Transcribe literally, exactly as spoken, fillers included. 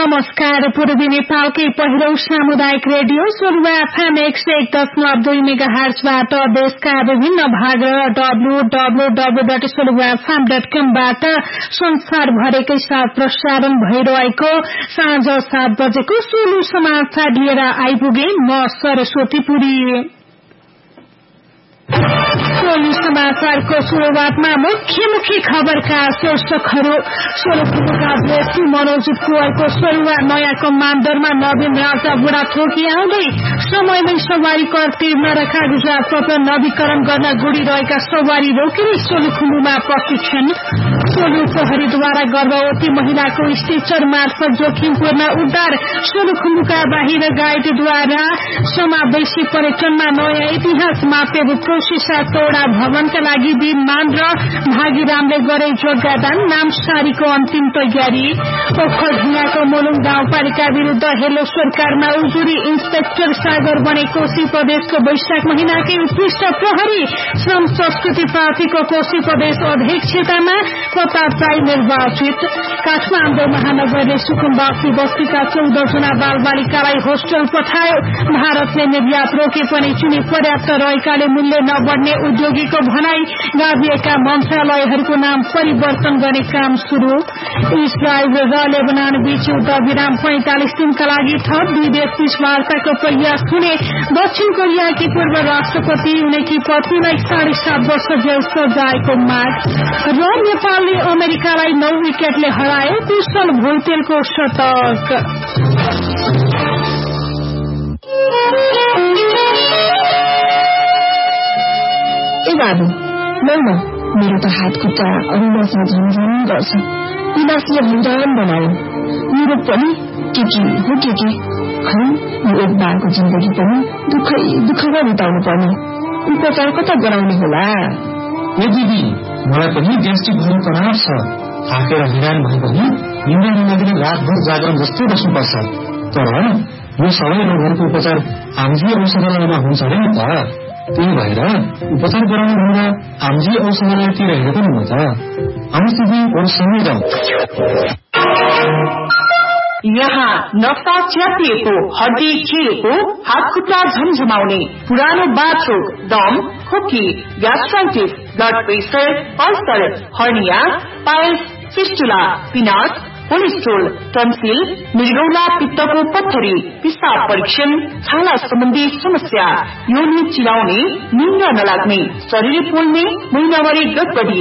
नमस्कार। पूर्वी नेपालकै पहिलो सामुदायिक रेडियो सोलुवा एफएम एक सय एक दशमलव दुई मेगा हर्जबाट देशका विभिन्न भाग र W W W dot सोलुवा FM dot कमबाट संसारभरिकै साथ प्रसारण भइरहेको साँझ सात बजेको सोलु समाचार लिएर आइपुगे म सरस्वती पुरी। सोलु समाचारको शुरूआतमा मुख्य मुख्य खबरका शीर्षकहरू। सोलुखुम्बुका व्यक्ति मनोजित कुवरको सोलुवा नयाँ कमान्डरमा नवीन राजा बुढा ठोकिआउँदै समयमै सवारी कर तिर्न र कागजात पत्र नवीकरण गर्न गुडिरहेका सवारी रोकेर सोलुखुम्बुमा प्रशिक्षण। सोलु प्रहरीद्वारा गर्भवती महिलाको स्ट्रेचर मार्फत जोखिमपूर्ण उद्धार। सोलुखुम्बुका बाहिर गाइडद्वारा समावेशी पर्यटनमा नयाँ इतिहास मापे सातवटा भवनका लागि विमान र भागीरामले गरे योगदान। नामसारीको अन्तिम तयारी। ओखलढुङ्गाको मोलुङ गाउँपालिका विरूद्ध हेलो सरकारमा उजुरी। इन्सपेक्टर सागर बने कोशी प्रदेशको वैशाख महिनाकै उत्कृष्ट प्रहरी। श्रम संस्कृति पार्टीको कोशी प्रदेश अध्यक्षतामा प्रताप राई निर्वाचित। काठमाडौँ महानगरले सुकुम्बासी बस्तीका चौध जना बाल बालिकालाई होस्टल पठायो। भारतले निर्यात रोके पनि चुनी पर्याप्त रहेकाले मूल्य नबढ्ने उद्योगीको भनाई। गाभिएका मन्त्रालयहरूको नाम परिवर्तन गर्ने काम शुरू। इजरायल र लेबनान बीच युद्ध विराम पैंतालिस दिनका लागि थप। दुई देश बीच वार्ताको प्रयास हुने। दक्षिण कोरियाकी पूर्व राष्ट्रपति उनकी पत्नीलाई साढे सात वर्ष जेल सजायको माग। र नेपालले अमेरिकालाई नौ विकेटले हरायो। कुशल भुइतेलको शतक। ए बाबु लौ न, मेरो त हात खुट्टा अरुणासँग झन्झन गर्छ। विनाशले भन्छन् बनायो मेरो पनि के के हो के के खै यो एक बारको जिन्दगी पनि दुःखै दुःखमा बिताउनु पर्ने। उपचार कता गराउने होला? ए दिदी, मलाई पनि ग्यास्ट्रिक भएर तनाव छ। थाकेर हैरान भए पनि निन्द्रा नदिने रातभर जागरण जस्तै बस्नुपर्छ। तर यो सबै रोगहरूको उपचार आमजी औषधालयमा हुन्छ अरे नि त। त्यही भएर उपचार गराउनु भन्दा आमजी औषधालयतिर हेरेको नि म त। आउनुहोस् दिदी, अरूसँगै जाउँ। यहाँ नसा च्यातिएको, हड्डी खिएको, हात खुट्टा झमझमाउने, पुरानो बाथरूम, दम, खोकी, gastritis, blood pressure, ulcer, hernia, piles, fistula, pinnate, cholesterol, tonsil, मृगौला पित्तको पत्थरी, पिसाब परीक्षण, छाला सम्बन्धी समस्या, योनि चिलाउने, निन्द्रा नलाग्ने, शरीर पोल्ने, महिनावारी गडबडी,